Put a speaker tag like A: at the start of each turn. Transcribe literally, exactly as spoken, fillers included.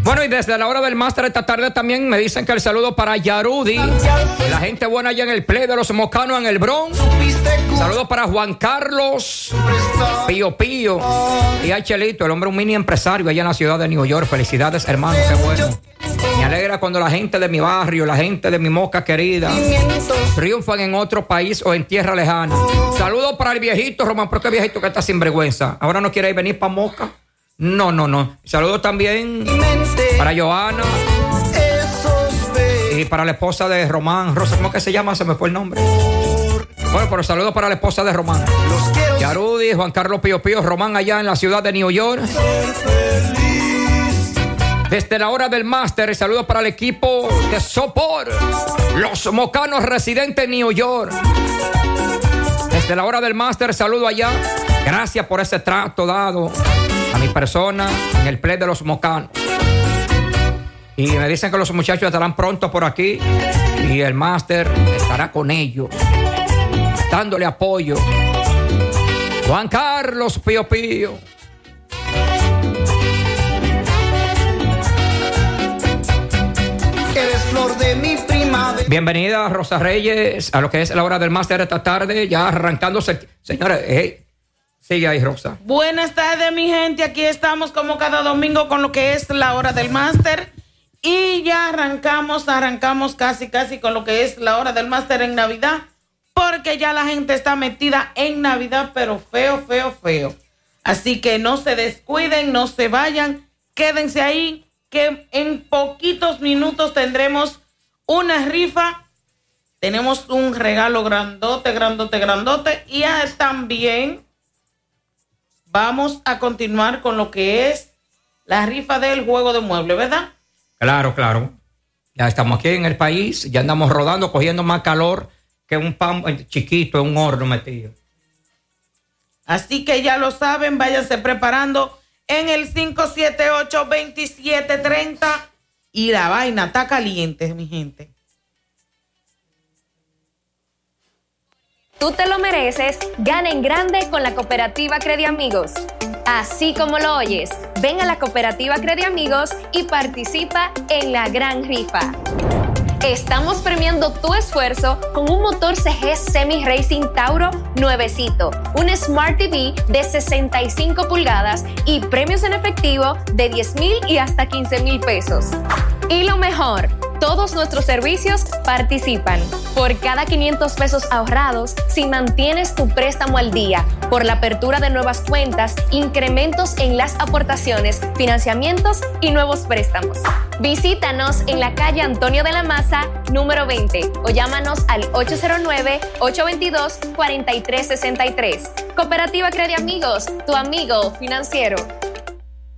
A: Bueno, y desde la hora del máster esta tarde también me dicen que el saludo para Yarudi, la gente buena allá en el Play de los Mocanos en el Bronx. Saludos para Juan Carlos, Pío Pío y a Chelito, el hombre un mini empresario allá en la ciudad de New York. Felicidades, hermano, qué bueno. Me alegra cuando la gente de mi barrio, la gente de mi Moca querida, triunfan en otro país o en tierra lejana. Saludos para el viejito, Román, pero qué viejito que está sin vergüenza. Ahora no quiere venir para Moca. No, no, no. Saludos también para Joana y para la esposa de Román. Rosa, ¿cómo que se llama? Se me fue el nombre. Bueno, pero saludos para la esposa de Román. Yarudi, Juan Carlos Pío Pío, Román allá en la ciudad de New York. Desde la hora del máster, saludos para el equipo de Sopor, los Mocanos residentes en New York. Desde la hora del máster, saludo allá. Gracias por ese trato dado a mi persona en el Play de los Mocanos. Y me dicen que los muchachos estarán pronto por aquí y el máster estará con ellos, dándole apoyo. Juan Carlos Pío Pío.
B: Eres flor de mi primavera.
A: Bienvenida, Rosa Reyes, a lo que es la hora del máster esta tarde, ya arrancándose. Señores, hey, sigue ahí, Rosa.
C: Buenas tardes, mi gente. Aquí estamos como cada domingo con lo que es la hora del máster. Y ya arrancamos, arrancamos casi, casi con lo que es la hora del máster en Navidad. Porque ya la gente está metida en Navidad, pero feo, feo, feo. Así que no se descuiden, no se vayan, quédense ahí, que en poquitos minutos tendremos una rifa. Tenemos un regalo grandote, grandote, grandote. Y también vamos a continuar con lo que es la rifa del juego de muebles, ¿verdad?
A: Claro, claro. Ya estamos aquí en el país, ya andamos rodando, cogiendo más calor que un pan chiquito en un horno metido.
C: Así que ya lo saben, váyanse preparando en el cinco siete ocho, veintisiete treinta y la vaina está caliente, mi gente.
D: Tú te lo mereces, gana en grande con la Cooperativa Crediamigos. Así como lo oyes, ven a la Cooperativa Crediamigos y participa en la gran rifa. Estamos premiando tu esfuerzo con un motor C G Semi Racing Tauro nuevecito, un Smart T V de sesenta y cinco pulgadas y premios en efectivo de diez mil y hasta quince mil pesos. Y lo mejor, todos nuestros servicios participan. Por cada quinientos pesos ahorrados, si mantienes tu préstamo al día, por la apertura de nuevas cuentas, incrementos en las aportaciones, financiamientos y nuevos préstamos. Visítanos en la calle Antonio de la Maza, número veinte, o llámanos al ocho cero nueve, ocho dos dos, cuatro tres seis tres. Cooperativa Crediamigos, tu amigo financiero.